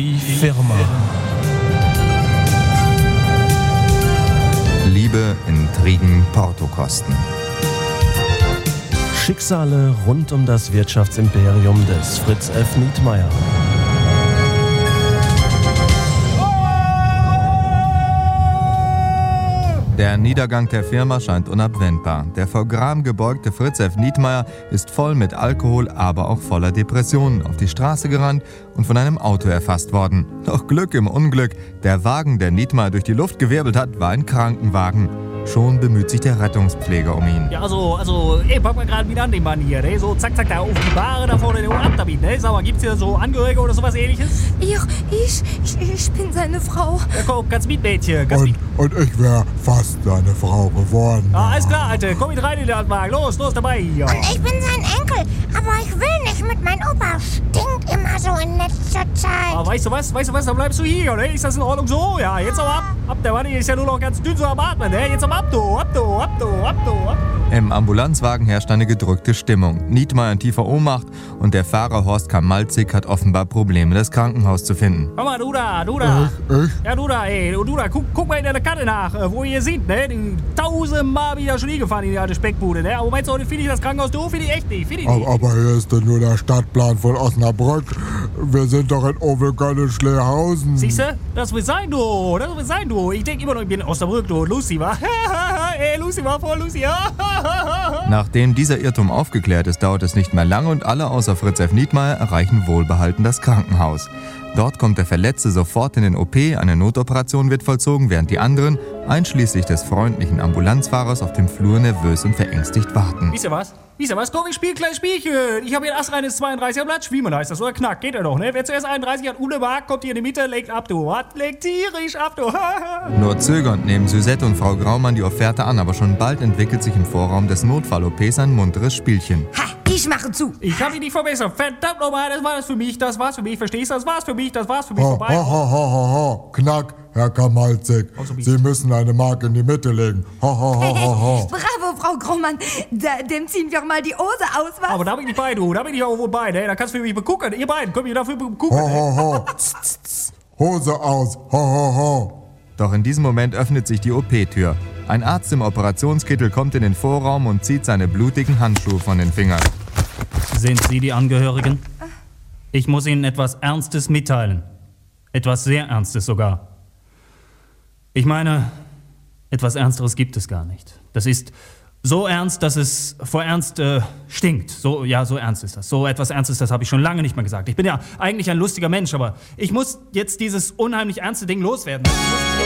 Die Firma. Liebe, Intrigen, Portokosten. Schicksale rund um das Wirtschaftsimperium des Fritz F. Nietmeyer. Der Niedergang der Firma scheint unabwendbar. Der vor Gram gebeugte Fritz F. Nietmeyer ist voll mit Alkohol, aber auch voller Depressionen auf die Straße gerannt und von einem Auto erfasst worden. Doch Glück im Unglück, der Wagen, der Nietmeyer durch die Luft gewirbelt hat, war ein Krankenwagen. Schon bemüht sich der Rettungspfleger um ihn. Ja, pack mal gerade wieder an den Mann hier, ne? So, zack, da auf die Bahre da vorne, ab damit, ne? Sag mal, gibt's hier so Angehörige oder sowas Ähnliches? Ich bin seine Frau. Ja, komm, kannst mit, Mädchen, kannst mit. Und ich wäre fast seine Frau geworden. Ah, alles klar, Alter, komm mit rein in den Altwagen, los, dabei hier. Und ich bin sein Enkel, aber ich will nicht mit. Mein Opa stinkt immer so in letzter Zeit. Ah, weißt du was, dann bleibst du hier, ne? Ist das in Ordnung so? Ja, jetzt aber ab, der Mann hier ist ja nur noch ganz dünn so am Atmen, ne? Jetzt aber ab, du. Im Ambulanzwagen herrscht eine gedrückte Stimmung. Nietmeyer in tiefer Ohnmacht und der Fahrer Horst Kamalzik hat offenbar Probleme, das Krankenhaus zu finden. Komm mal, du da. Ich? Ja, du da, guck mal in der Karte nach, wo ihr seht, ne? 1000-mal wieder schon gefahren in die alte Speckbude, ne? Aber meinst du, finde ich das Krankenhaus doof? Finde ich echt nicht, Aber hier ist denn nur der Stadtplan von Osnabrück. Wir sind doch in Ovelkönne-Schlehausen. Siehste? Das will sein, du. Ich denke immer noch, ich bin in Osnabrück, du. Lucy, wa? Lucy war vor Lucy. Nachdem dieser Irrtum aufgeklärt ist, dauert es nicht mehr lange und alle außer Fritz F. Nietmeyer erreichen wohlbehalten das Krankenhaus. Dort kommt der Verletzte sofort in den OP, eine Notoperation wird vollzogen, während die anderen, einschließlich des freundlichen Ambulanzfahrers, auf dem Flur nervös und verängstigt warten. Wisst ihr was? Komm, ich spiel ein kleines Spielchen. Ich habe hier ein astreines 32er Blatt. Schwiemann heißt das, oder? Knack, geht er doch, ne? Wer zuerst 31 hat, ohne Mark, kommt hier in die Mitte, legt ab, du. Legt tierisch ab, du. Nur zögernd nehmen Suzette und Frau Graumann die Offerte an, aber schon bald entwickelt sich im Vorraum des Notfall-OPs ein munteres Spielchen. Ha, ich mache zu. Ich hab dich nicht verbessert. Verdammt nochmal, das war's für mich. Verstehst du? Das war's für mich vorbei. Knack, Herr Kamalzik. Sie müssen eine Mark in die Mitte legen. Bravo, Frau Graumann. Dem ziehen wir mal die Hose aus, was? Aber da bin ich bei, du. Da bin ich auch wohl bei, ne? Da kannst du für mich begucken. Ihr beiden könnt mich dafür begucken. Hose aus. Doch in diesem Moment öffnet sich die OP-Tür. Ein Arzt im Operationskittel kommt in den Vorraum und zieht seine blutigen Handschuhe von den Fingern. Sind Sie die Angehörigen? Ich muss Ihnen etwas Ernstes mitteilen. Etwas sehr Ernstes sogar. Ich meine, etwas Ernsteres gibt es gar nicht. Das ist so ernst, dass es vor Ernst stinkt. So ernst ist das. So etwas Ernstes, das habe ich schon lange nicht mehr gesagt. Ich bin ja eigentlich ein lustiger Mensch, aber ich muss jetzt dieses unheimlich ernste Ding loswerden.